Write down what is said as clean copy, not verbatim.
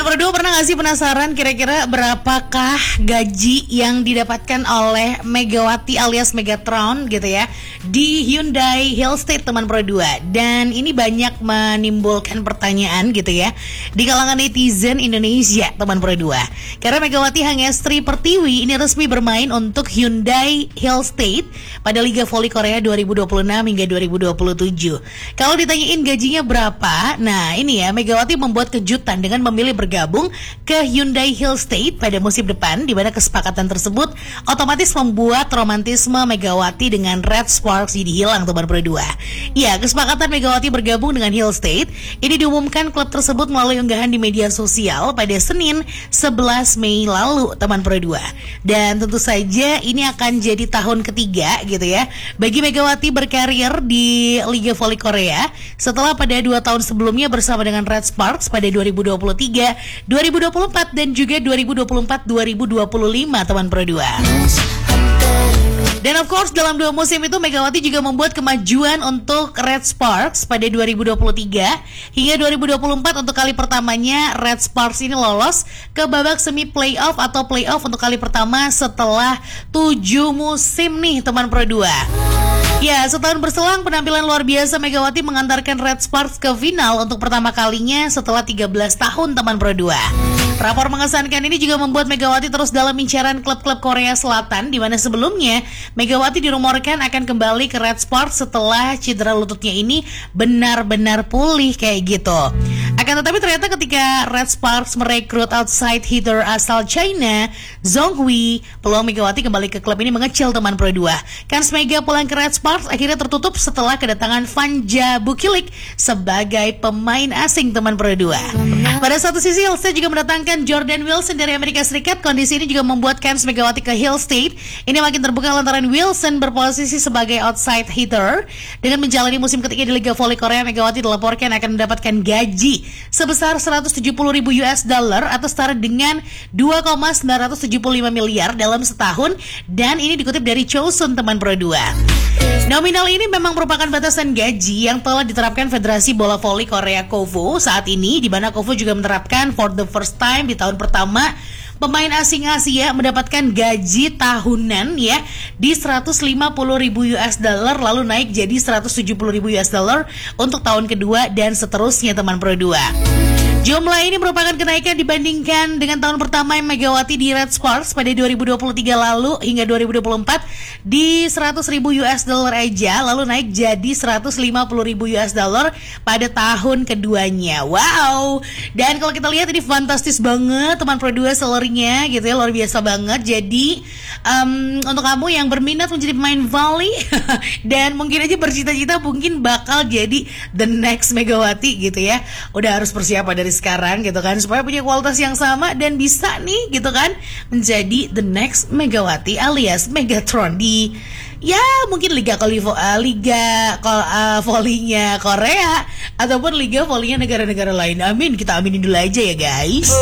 Teman berdua pernah gak sih penasaran kira-kira berapakah gaji yang didapatkan oleh Megawati alias Megatron gitu ya di Hyundai Hill State teman berdua. Dan ini banyak menimbulkan pertanyaan gitu ya di kalangan netizen Indonesia teman berdua. Karena Megawati Hangestri Pertiwi ini resmi bermain untuk Hyundai Hill State pada Liga Voli Korea 2026 hingga 2027. Kalau ditanyain gajinya berapa, nah ini ya Megawati membuat kejutan dengan memilih bergabung ke Hyundai Hill State pada musim depan, di mana kesepakatan tersebut otomatis membuat romantisme Megawati dengan Red Sparks jadi hilang teman berdua. Ya, kesepakatan Megawati bergabung dengan Hill State ini diumumkan klub tersebut melalui unggahan di media sosial pada Senin 11 Mei lalu teman berdua. Dan tentu saja ini akan jadi tahun ketiga gitu ya bagi Megawati berkarir di Liga Voli Korea setelah pada 2 tahun sebelumnya bersama dengan Red Sparks pada 2023, 2024 dan juga 2024-2025 teman berdua. Dan of course dalam 2 musim itu Megawati juga membuat kemajuan untuk Red Sparks pada 2023 hingga 2024 untuk kali pertamanya Red Sparks ini lolos ke babak semi playoff atau playoff untuk kali pertama setelah 7 musim nih teman berdua. Ya, setahun berselang penampilan luar biasa Megawati mengantarkan Red Sparks ke final untuk pertama kalinya setelah 13 tahun teman berdua. Rapor mengesankan ini juga membuat Megawati terus dalam incaran klub-klub Korea Selatan, di mana sebelumnya Megawati dirumorkan akan kembali ke Red Sparks setelah cedera lututnya ini benar-benar pulih kayak gitu. Akan tetapi ternyata ketika Red Sparks merekrut outside hitter asal China, Zhong Hui, peluang Megawati kembali ke klub ini mengecil teman berdua. Kans Mega pulang ke Red Sparks akhirnya tertutup setelah kedatangan Vanja Bukilik sebagai pemain asing teman berdua. Pada satu sisi Hill State juga mendatangkan Jordan Wilson dari Amerika Serikat. Kondisi ini juga membuat kans Megawati ke Hill State ini makin terbuka lantaran Wilson berposisi sebagai outside hitter. Dengan menjalani musim ketiga di Liga Voli Korea, Megawati dilaporkan akan mendapatkan gaji sebesar 170.000 US dollar atau setara dengan 2,975 miliar dalam setahun, dan ini dikutip dari Chosun teman berdua. Nominal ini memang merupakan batasan gaji yang telah diterapkan Federasi Bola Voli Korea KOVO saat ini, di mana KOVO juga menerapkan for the first time di tahun pertama pemain asing Asia mendapatkan gaji tahunan ya di 150.000 US dollar lalu naik jadi 170.000 US dollar untuk tahun kedua dan seterusnya teman berdua. Jumlah ini merupakan kenaikan dibandingkan dengan tahun pertama yang Megawati di Red Sparks pada 2023 lalu hingga 2024 di 100.000 US dollar aja, lalu naik jadi 150.000 US dollar pada tahun keduanya. Wow. Dan kalau kita lihat ini fantastis banget teman berdua, salary-nya gitu ya, luar biasa banget. Jadi untuk kamu yang berminat menjadi pemain volley dan mungkin aja bercita-cita mungkin bakal jadi the next Megawati gitu ya, udah harus persiapan dari sekarang gitu kan supaya punya kualitas yang sama dan bisa nih gitu kan menjadi the next Megawati alias Megatron di ya mungkin liga volinya Korea ataupun liga volinya negara-negara lain. Amin, kita aminin dulu aja ya guys.